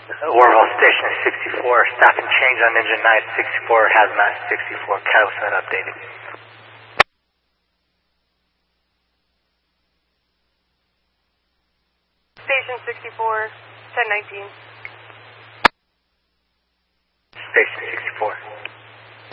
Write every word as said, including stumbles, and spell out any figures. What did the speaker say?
Orville Station sixty-four, stop and change on engine nine sixty-four, hazmat sixty-four, catalyst not updated. Station sixty-four, ten nineteen.